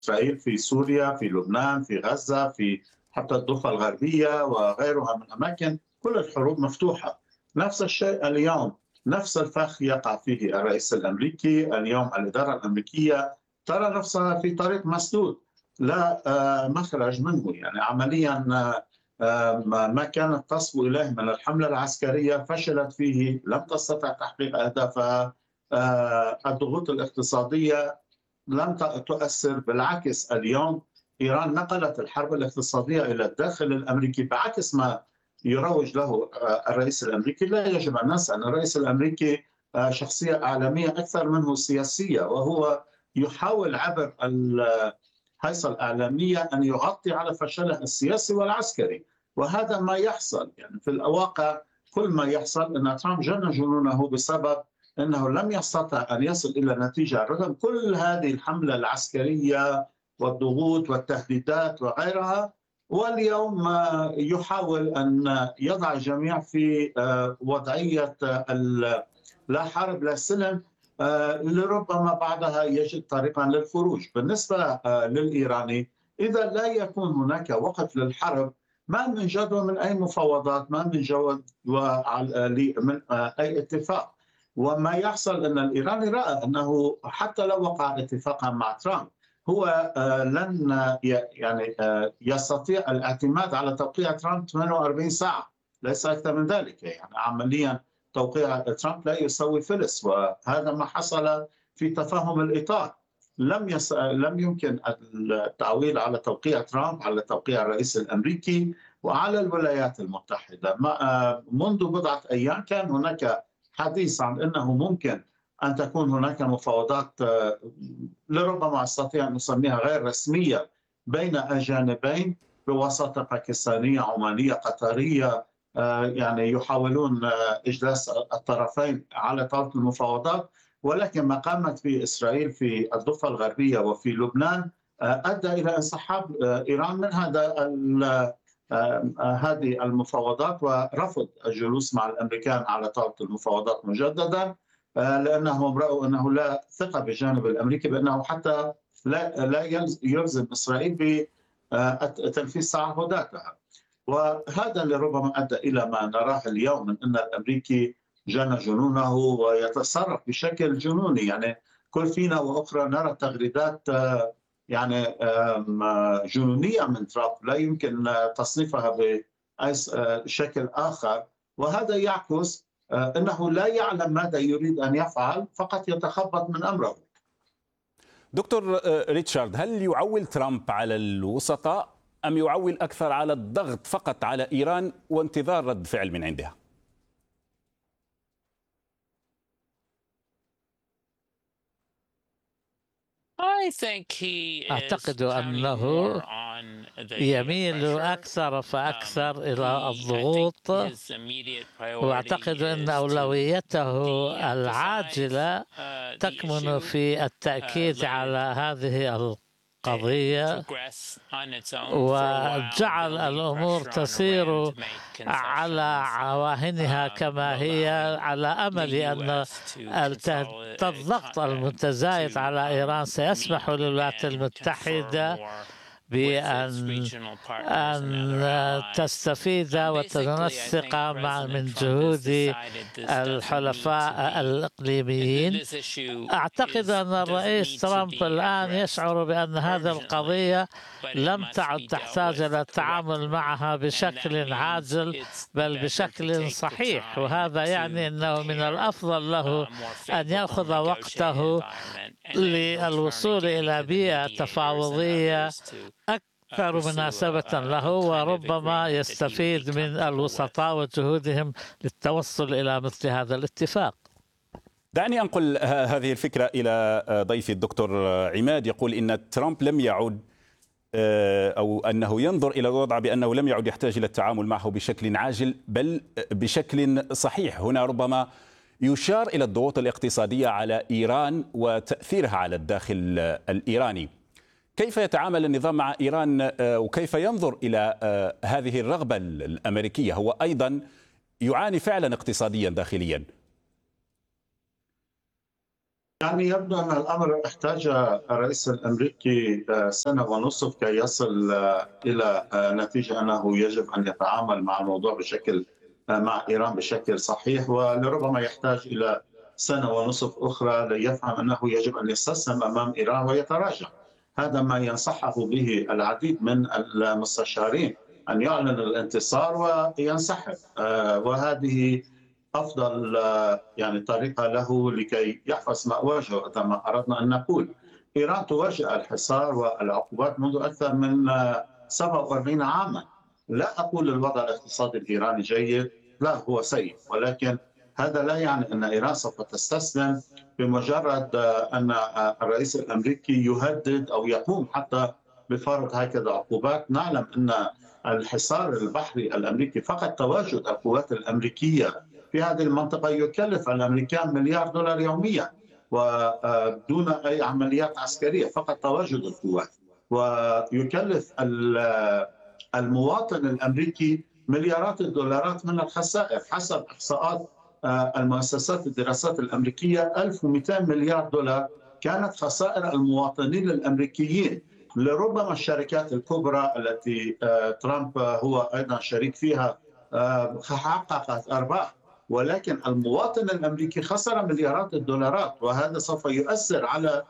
إسرائيل في سوريا، في لبنان، في غزة، في حتى الضفة الغربية وغيرها من أماكن. كل الحروب مفتوحة. نفس الشيء اليوم، نفس الفخ يقع فيه الرئيس الأمريكي اليوم. الإدارة الأمريكية ترى نفسها في طريق مسدود، لا مخرج منه. يعني عمليا ما كانت تصبو إليه من الحملة العسكرية فشلت فيه، لم تستطع تحقيق أهدافها. الضغوط الاقتصادية لم تؤثر، بالعكس اليوم إيران نقلت الحرب الاقتصادية إلى الداخل الأمريكي بعكس ما يروج له الرئيس الأمريكي. لا يجب أن ننسى أن الرئيس الأمريكي شخصية إعلامية أكثر منه سياسية، وهو يحاول عبر الهيصة الإعلامية أن يغطي على فشله السياسي والعسكري، وهذا ما يحصل. يعني في الواقع كل ما يحصل أن ترامب جن جنونه بسبب أنه لم يستطع أن يصل إلى نتيجة رغم كل هذه الحملة العسكرية والضغوط والتهديدات وغيرها. واليوم يحاول أن يضع الجميع في وضعية لا حرب لا سلم، لربما بعدها يجد طريقا للخروج. بالنسبة للإيراني، إذا لا يكون هناك وقف للحرب، ما من جدوى من أي مفاوضات، ما من جدوى من أي اتفاق. وما يحصل أن الإيراني رأى أنه حتى لو وقع اتفاقا مع ترامب، هو لن يعني يستطيع الاعتماد على توقيع ترامب 48 ساعة، ليس أكثر من ذلك. يعني عمليا توقيع ترامب لا يسوي فلس، وهذا ما حصل في تفاهم الإطار. لم يمكن التعويل على توقيع ترامب، على توقيع الرئيس الأمريكي وعلى الولايات المتحدة. منذ بضعة أيام كان هناك حديث عن أنه ممكن أن تكون هناك مفاوضات لربما أستطيع أن أسميها غير رسمية بين الجانبين بواسطة باكستانية، عمانية، قطرية، يعني يحاولون إجلاس الطرفين على طاولة المفاوضات. ولكن ما قامت في إسرائيل في الضفة الغربية وفي لبنان أدى إلى انسحاب إيران من هذه المفاوضات ورفض الجلوس مع الأمريكان على طاولة المفاوضات مجددا، لأنهم رأوا أنه لا ثقة بالجانب الأمريكي بأنه حتى لا يلزم إسرائيل بتنفيذ تعهداتها. وهذا اللي ربما أدى إلى ما نراه اليوم من أن الأمريكي جن جنونه ويتصرف بشكل جنوني. يعني كل فينا وأخرى نرى تغريدات يعني جنونية من ترامب لا يمكن تصنيفها بأي شكل آخر. وهذا يعكس أنه لا يعلم ماذا يريد أن يفعل، فقط يتخبط من أمره. دكتور ريتشارد، هل يعول ترامب على الوسطاء أم يعول أكثر على الضغط فقط على إيران وانتظار رد فعل من عندها؟ أعتقد أنه يميل أكثر فأكثر إلى الضغوط، وأعتقد أن أولويته العاجلة تكمن في التأكيد على هذه القضية وجعل الأمور تسير على عواهنها كما هي، على أمل أن الضغط المتزايد على إيران سيسمح للولايات المتحدة بأن تستفيد وتنسق من جهود الحلفاء الإقليميين. أعتقد أن الرئيس ترامب الآن يشعر بأن هذه القضية لم تعد تحتاج إلى التعامل معها بشكل عاجل بل بشكل صحيح، وهذا يعني أنه من الأفضل له أن يأخذ وقته للوصول إلى بيئة تفاوضية أكثر مناسبة له، وربما يستفيد من الوسطاء وجهودهم للتوصل إلى مثل هذا الاتفاق. دعني أنقل هذه الفكرة إلى ضيفي الدكتور عماد. يقول إن ترامب لم يعد أو أنه ينظر إلى الوضع بأنه لم يعد يحتاج إلى التعامل معه بشكل عاجل بل بشكل صحيح. هنا ربما يشار إلى الضغوط الاقتصادية على إيران وتأثيرها على الداخل الإيراني. كيف يتعامل النظام مع إيران وكيف ينظر إلى هذه الرغبة الأمريكية؟ هو أيضا يعاني فعلا اقتصاديا داخليا. يعني يبدو أن الأمر احتاج الرئيس الأمريكي سنة ونصف كي يصل إلى نتيجة أنه يجب أن يتعامل مع الموضوع مع إيران بشكل صحيح، ولربما يحتاج إلى سنة ونصف أخرى ليفهم أنه يجب أن يستسلم أمام إيران ويتراجع. هذا ما ينصحه به العديد من المستشارين، أن يعلن الانتصار وينسحب، وهذه أفضل يعني طريقة له لكي يحفظ مأواجه. كما أردنا أن نقول، إيران تواجه الحصار والعقوبات منذ أكثر من 47 عاما. لا أقول الوضع الاقتصادي الإيراني جيد، لا، هو سيء، ولكن هذا لا يعني أن إيران سوف تستسلم بمجرد أن الرئيس الأمريكي يهدد أو يقوم حتى بفرض هكذا عقوبات. نعلم أن الحصار البحري الأمريكي، فقط تواجد القوات الأمريكية في هذه المنطقة يكلف الأمريكان مليار دولار يوميا، ودون أي عمليات عسكرية، فقط تواجد القوات. ويكلف المواطن الأمريكي مليارات الدولارات من الخسائر. حسب إحصاءات المؤسسات الدراسات الأمريكية، 1200 مليار دولار كانت خسائر المواطنين الأمريكيين. لربما الشركات الكبرى التي ترامب هو أيضا شريك فيها حققت أرباح، ولكن المواطن الأمريكي خسر مليارات الدولارات، وهذا سوف يؤثر على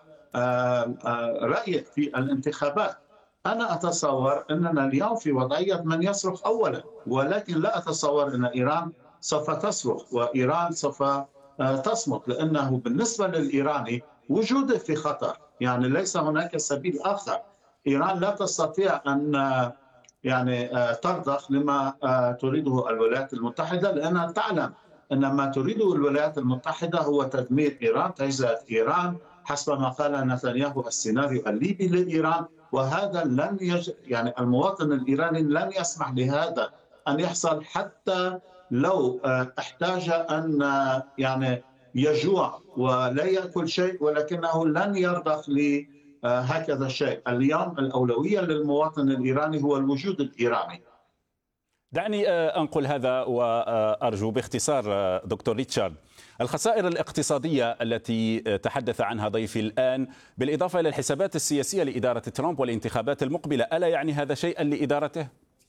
رأيه في الانتخابات. أنا أتصور أننا اليوم في وضعية من يصرخ أولا، ولكن لا أتصور أن إيران سوف تصرخ وإيران سوف تصمت، لأنه بالنسبة للإيراني وجوده في خطر، يعني ليس هناك سبيل آخر. إيران لا تستطيع أن يعني ترضخ لما تريده الولايات المتحدة، لأنها تعلم أن ما تريده الولايات المتحدة هو تدمير إيران، تجزئة إيران، حسب ما قال نتنياهو السيناريو الليبي لإيران. وهذا يعني المواطن الإيراني لن يسمح لهذا أن يحصل، حتى لو احتاج أن يعني يجوع ولا يأكل شيء، ولكنه لن يرضخ هكذا شيء. اليوم الأولوية للمواطن الإيراني هو الوجود الإيراني. دعني أنقل هذا وأرجو باختصار دكتور ريتشارد، الخسائر الاقتصادية التي تحدث عنها ضيفي الآن، بالإضافة إلى الحسابات السياسية لإدارة ترامب والانتخابات المقبلة، ألا يعني هذا شيئا لإدارته؟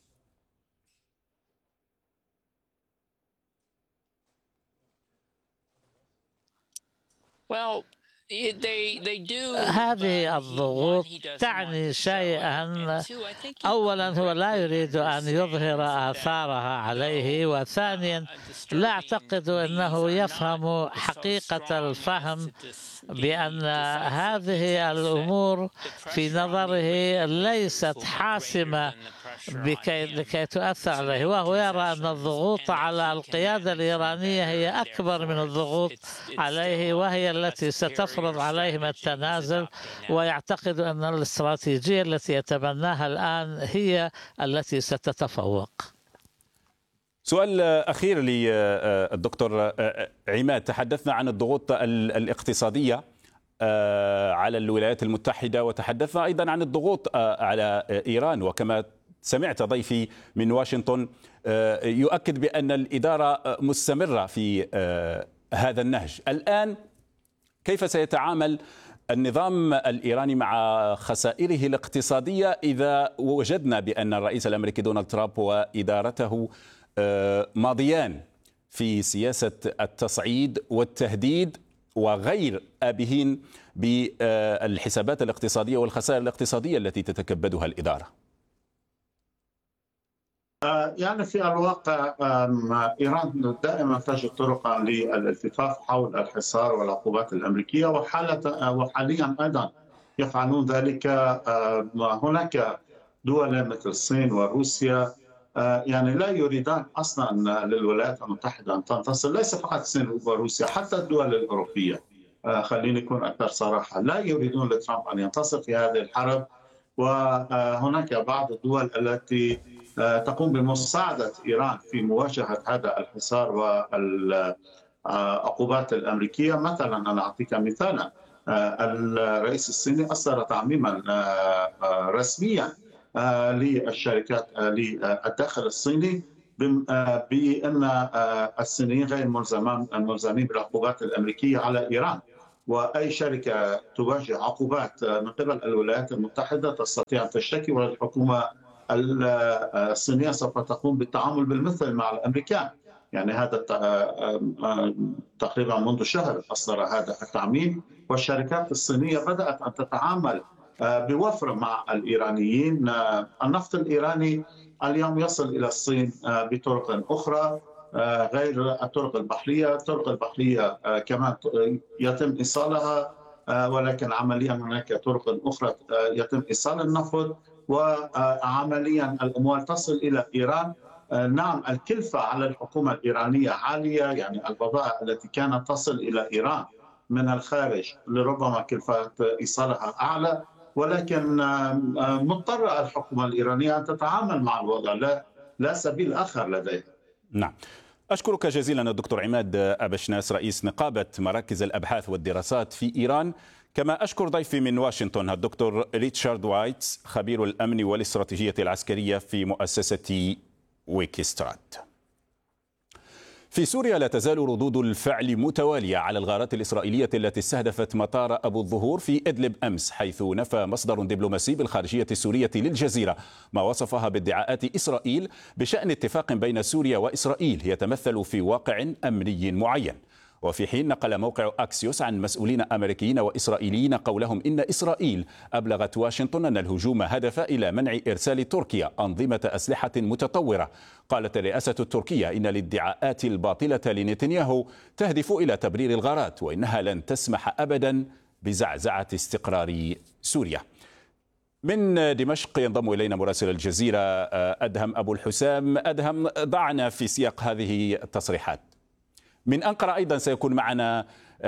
هذه الضغوط تعني شيئا. أولا، هو لا يريد أن يظهر آثارها عليه، وثانيا لا أعتقد أنه يفهم حقيقة الفهم بأن هذه الأمور في نظره ليست حاسمة لكي تؤثر عليه، وهو يرى أن الضغوط على القيادة الإيرانية هي أكبر من الضغوط عليه، وهي التي ستفرض عليهم التنازل، ويعتقد أن الاستراتيجية التي يتبناها الآن هي التي ستتفوق. سؤال أخير للدكتور عماد، تحدثنا عن الضغوط الاقتصادية على الولايات المتحدة، وتحدثنا أيضا عن الضغوط على إيران، وكما سمعت ضيفي من واشنطن يؤكد بأن الإدارة مستمرة في هذا النهج. الآن كيف سيتعامل النظام الإيراني مع خسائره الاقتصادية إذا وجدنا بأن الرئيس الأمريكي دونالد ترامب وإدارته ماضيان في سياسة التصعيد والتهديد وغير آبهين بالحسابات الاقتصادية والخسائر الاقتصادية التي تتكبدها الإدارة؟ يعني في الواقع إيران دائما تجد طرقا للالتفاف حول الحصار والعقوبات الأمريكية، وحاليا أيضا يفعلون ذلك. هناك دول مثل الصين وروسيا يعني لا يريدان أصلا للولايات المتحدة أن تنتصر. ليس فقط الصين وروسيا، حتى الدول الأوروبية، خليني أكون أكثر صراحة، لا يريدون لترامب أن ينتصر في هذه الحرب. وهناك بعض الدول التي تقوم بمساعدة إيران في مواجهة هذا الحصار والعقوبات الأمريكية. مثلا أنا أعطيك مثالا، الرئيس الصيني أصدر تعميما رسميا للشركات للداخل الصيني بأن الصينيين غير ملزمين بالعقوبات الأمريكية على إيران. وأي شركة تواجه عقوبات من قبل الولايات المتحدة تستطيع أن تشتكي، والحكومة الصينية سوف تقوم بالتعامل بالمثل مع الأمريكان. يعني هذا تقريبا منذ شهر أصدر هذا التعميم، والشركات الصينية بدأت أن تتعامل بوفر مع الإيرانيين. النفط الإيراني اليوم يصل إلى الصين بطرق أخرى غير الطرق البحرية. الطرق البحرية كمان يتم إيصالها، ولكن عمليا هناك طرق أخرى يتم إيصال النفط، وعمليا الأموال تصل إلى إيران. نعم، الكلفة على الحكومة الإيرانية عالية، يعني البضائع التي كانت تصل إلى إيران من الخارج لربما كلفة إيصالها أعلى، ولكن مضطرة الحكومة الإيرانية أن تتعامل مع الوضع، لا سبيل آخر لديها. نعم، أشكرك جزيلا الدكتور عماد أبشناس، رئيس نقابة مراكز الأبحاث والدراسات في إيران. كما أشكر ضيفي من واشنطن الدكتور ريتشارد وايتس، خبير الأمن والاستراتيجية العسكرية في مؤسسة ويكسترات. في سوريا لا تزال ردود الفعل متوالية على الغارات الإسرائيلية التي استهدفت مطار أبو الظهور في إدلب أمس، حيث نفى مصدر دبلوماسي بالخارجية السورية للجزيرة ما وصفها بادعاءات إسرائيل بشأن اتفاق بين سوريا وإسرائيل يتمثل في واقع أمني معين. وفي حين نقل موقع أكسيوس عن مسؤولين أمريكيين وإسرائيليين قولهم إن إسرائيل أبلغت واشنطن أن الهجوم هدف إلى منع إرسال تركيا أنظمة أسلحة متطورة. قالت الرئاسة التركية إن الادعاءات الباطلة لنتنياهو تهدف إلى تبرير الغارات، وإنها لن تسمح أبدا بزعزعة استقرار سوريا. من دمشق ينضم إلينا مراسل الجزيرة أدهم أبو الحسام. أدهم، ضعنا في سياق هذه التصريحات. من أنقرة أيضا سيكون معنا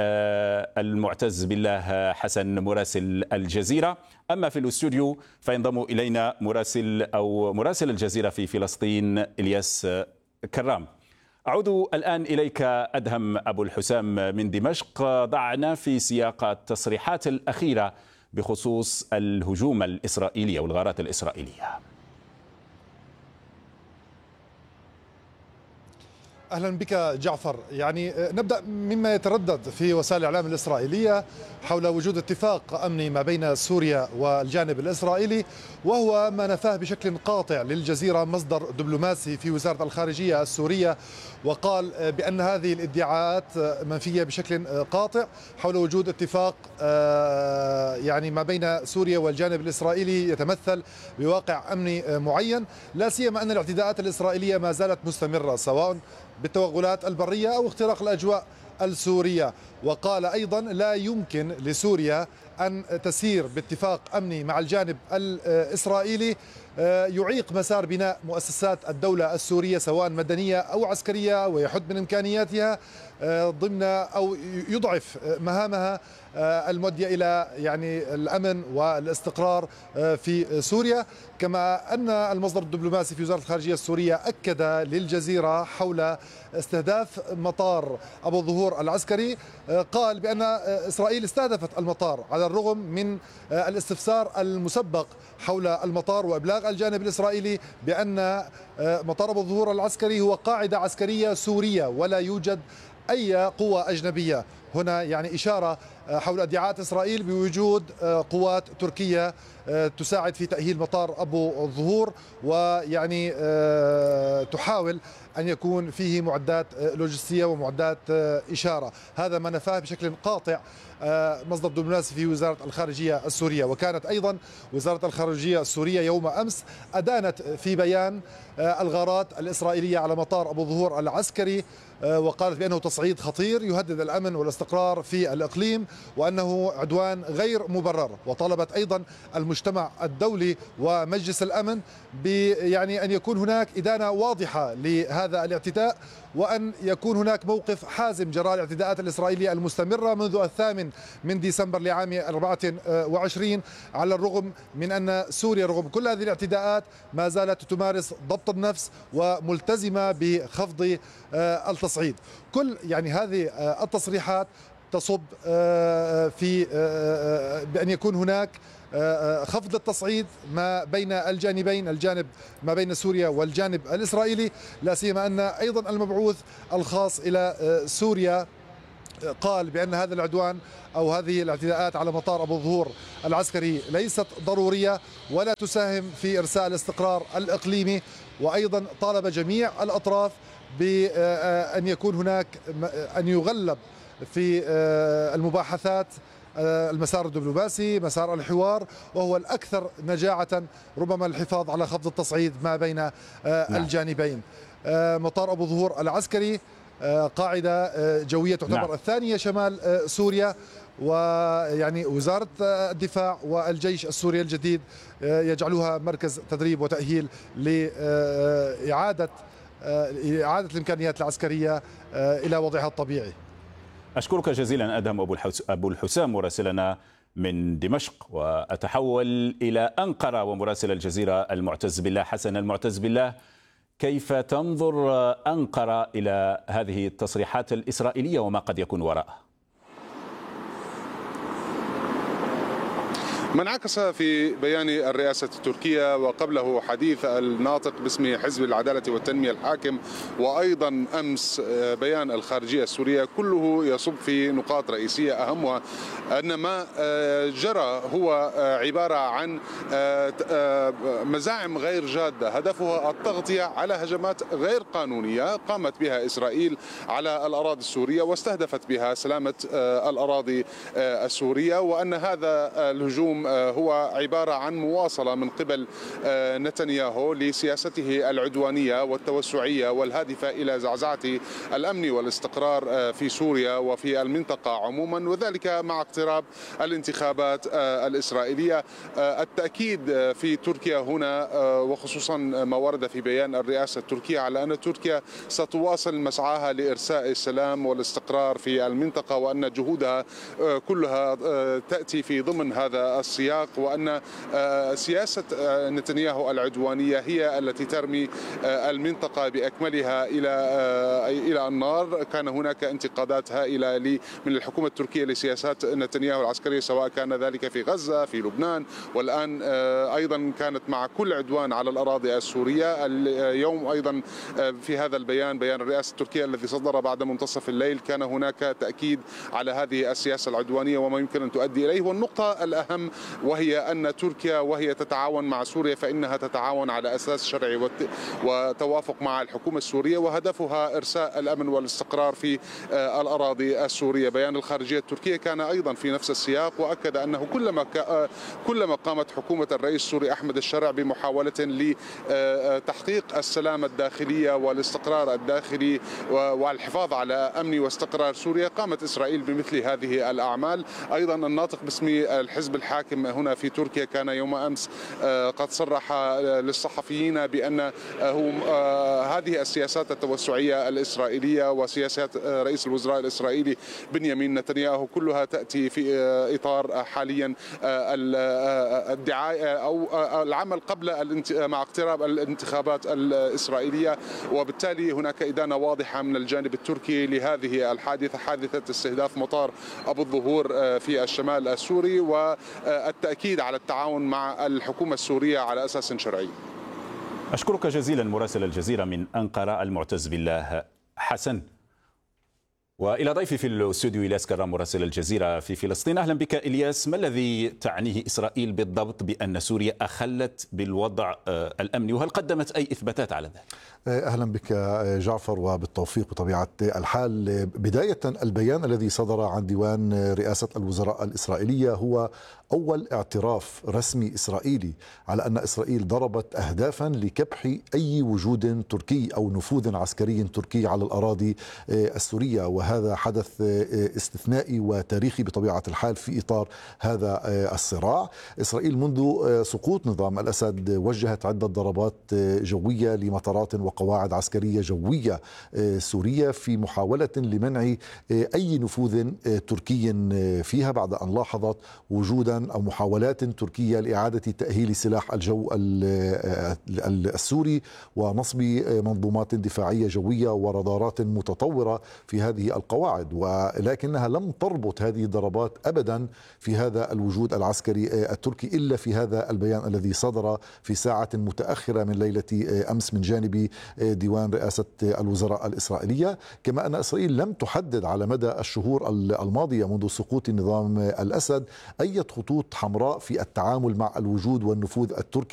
المعتز بالله حسن مراسل الجزيرة، أما في الاستوديو فينضم إلينا مراسل الجزيرة في فلسطين إلياس كرام. أعود الآن إليك أدهم أبو الحسام من دمشق. ضعنا في سياق التصريحات الأخيرة بخصوص الهجوم الإسرائيلي أو الغارات الإسرائيلية. أهلا بك جعفر. يعني نبدأ مما يتردد في وسائل الإعلام الإسرائيلية حول وجود اتفاق أمني ما بين سوريا والجانب الإسرائيلي، وهو ما نفاه بشكل قاطع للجزيرة مصدر دبلوماسي في وزارة الخارجية السورية، وقال بأن هذه الادعاءات منفية بشكل قاطع حول وجود اتفاق يعني ما بين سوريا والجانب الإسرائيلي يتمثل بواقع أمني معين، لا سيما أن الاعتداءات الإسرائيلية ما زالت مستمرة سواء بالتوغلات البرية أو اختراق الأجواء السورية. وقال أيضا لا يمكن لسوريا أن تسير باتفاق أمني مع الجانب الإسرائيلي يعيق مسار بناء مؤسسات الدولة السورية سواء مدنية أو عسكرية، ويحد من إمكانياتها ضمن أو يضعف مهامها المؤدية إلى يعني الأمن والاستقرار في سوريا. كما أن المصدر الدبلوماسي في وزارة الخارجية السورية أكد للجزيرة حول استهداف مطار أبو الظهور العسكري، قال بأن إسرائيل استهدفت المطار على الرغم من الاستفسار المسبق حول المطار وإبلاغ الجانب الإسرائيلي بأن مطار أبو الظهور العسكري هو قاعدة عسكرية سورية ولا يوجد أي قوة أجنبية. هنا يعني إشارة حول ادعاءات إسرائيل بوجود قوات تركية تساعد في تأهيل مطار أبو الظهور، ويعني تحاول أن يكون فيه معدات لوجستية ومعدات إشارة. هذا ما نفاه بشكل قاطع مصدر دبلوماسي في وزارة الخارجية السورية. وكانت أيضا وزارة الخارجية السورية يوم أمس أدانت في بيان الغارات الإسرائيلية على مطار أبو الظهور العسكري، وقالت بأنه تصعيد خطير يهدد الأمن والاستقرار في الإقليم وأنه عدوان غير مبرر. وطلبت أيضا المجتمع الدولي ومجلس الأمن يعني أن يكون هناك إدانة واضحة لهذا الاعتداء، وأن يكون هناك موقف حازم جراء الاعتداءات الإسرائيلية المستمرة منذ 8 ديسمبر لعام 24، على الرغم من أن سوريا رغم كل هذه الاعتداءات ما زالت تمارس ضبط النفس وملتزمة بخفض التصعيد. كل يعني هذه التصريحات تصب في بأن يكون هناك خفض التصعيد ما بين الجانبين، الجانب ما بين سوريا والجانب الإسرائيلي، لا سيما أن أيضا المبعوث الخاص إلى سوريا قال بأن هذا العدوان أو هذه الاعتداءات على مطار أبو الظهور العسكري ليست ضرورية ولا تساهم في إرساء الاستقرار الإقليمي. وأيضا طالب جميع الأطراف بأن يكون هناك أن يغلب في المباحثات المسار الدبلوماسي، مسار الحوار، وهو الأكثر نجاعة ربما للحفاظ على خفض التصعيد ما بين الجانبين. مطار أبو ظهور العسكري قاعدة جوية تعتبر الثانية شمال سوريا، ويعني وزارة الدفاع والجيش السوري الجديد يجعلوها مركز تدريب وتأهيل لإعادة الإمكانيات العسكرية إلى وضعها الطبيعي. أشكرك جزيلا أدهم أبو الحسام مراسلنا من دمشق، وأتحول إلى أنقرة ومراسل الجزيرة المعتز بالله حسن المعتز بالله. كيف تنظر أنقرة إلى هذه التصريحات الإسرائيلية وما قد يكون وراءها؟ ما انعكس في بيان الرئاسة التركية وقبله حديث الناطق باسم حزب العدالة والتنمية الحاكم، وأيضا أمس بيان الخارجية السورية، كله يصب في نقاط رئيسية أهمها أن ما جرى هو عبارة عن مزاعم غير جادة هدفها التغطية على هجمات غير قانونية قامت بها إسرائيل على الأراضي السورية واستهدفت بها سلامة الأراضي السورية، وأن هذا الهجوم هو عبارة عن مواصلة من قبل نتنياهو لسياسته العدوانية والتوسعية والهادفة إلى زعزعة الأمن والاستقرار في سوريا وفي المنطقة عموما، وذلك مع اقتراب الانتخابات الإسرائيلية. التأكيد في تركيا هنا وخصوصا ما ورد في بيان الرئاسة التركية على أن تركيا ستواصل مسعاها لإرساء السلام والاستقرار في المنطقة، وأن جهودها كلها تأتي في ضمن هذا السياق، وأن سياسة نتنياهو العدوانية هي التي ترمي المنطقة بأكملها إلى النار. كان هناك انتقادات هائلة من الحكومة التركية لسياسات نتنياهو العسكرية، سواء كان ذلك في غزة في لبنان، والآن أيضا كانت مع كل عدوان على الأراضي السورية. اليوم أيضا في هذا البيان، بيان الرئاسة التركية الذي صدر بعد منتصف الليل، كان هناك تأكيد على هذه السياسة العدوانية وما يمكن أن تؤدي إليه. والنقطة الأهم وهي أن تركيا وهي تتعاون مع سوريا فإنها تتعاون على أساس شرعي وتوافق مع الحكومة السورية، وهدفها إرساء الأمن والاستقرار في الأراضي السورية. بيان الخارجية التركية كان أيضا في نفس السياق، وأكد أنه كلما قامت حكومة الرئيس السوري أحمد الشرع بمحاولة لتحقيق السلام الداخلية والاستقرار الداخلي والحفاظ على أمن واستقرار سوريا، قامت إسرائيل بمثل هذه الأعمال. أيضا الناطق باسم الحزب الحاكم هنا في تركيا كان يوم أمس قد صرح للصحفيين بأن هذه السياسات التوسعية الإسرائيلية وسياسات رئيس الوزراء الإسرائيلي بنيامين نتنياهو كلها تأتي في إطار حاليا الدعاية أو العمل قبل مع اقتراب الانتخابات الإسرائيلية، وبالتالي هناك إدانة واضحة من الجانب التركي لهذه الحادثة، حادثة استهداف مطار أبو الظهور في الشمال السوري، والتأكيد على التعاون مع الحكومة السورية على أساس شرعي. أشكرك جزيلا مراسل الجزيرة من أنقرة المعتز بالله حسن. وإلى ضيفي في الاستوديو إلياس كرام مراسل الجزيرة في فلسطين. أهلا بك إلياس. ما الذي تعنيه إسرائيل بالضبط بأن سوريا أخلت بالوضع الأمني، وهل قدمت أي إثباتات على ذلك؟ أهلا بك جعفر وبالتوفيق بطبيعة الحال. بداية البيان الذي صدر عن ديوان رئاسة الوزراء الإسرائيلية هو أول اعتراف رسمي إسرائيلي على أن إسرائيل ضربت أهدافا لكبح أي وجود تركي أو نفوذ عسكري تركي على الأراضي السورية، وهذا حدث استثنائي وتاريخي بطبيعة الحال في إطار هذا الصراع. إسرائيل منذ سقوط نظام الأسد وجهت عدة ضربات جوية لمطارات وقواعد عسكرية جوية سورية في محاولة لمنع أي نفوذ تركي فيها، بعد أن لاحظت وجودا تقريبا أو محاولات تركية لإعادة تأهيل سلاح الجو السوري ونصب منظومات دفاعية جوية ورادارات متطورة في هذه القواعد، ولكنها لم تربط هذه الضربات أبدا في هذا الوجود العسكري التركي إلا في هذا البيان الذي صدر في ساعة متأخرة من ليلة أمس من جانب ديوان رئاسة الوزراء الإسرائيلية. كما أن إسرائيل لم تحدد على مدى الشهور الماضية منذ سقوط نظام الأسد أي خطوط حمراء في التعامل مع الوجود والنفوذ التركي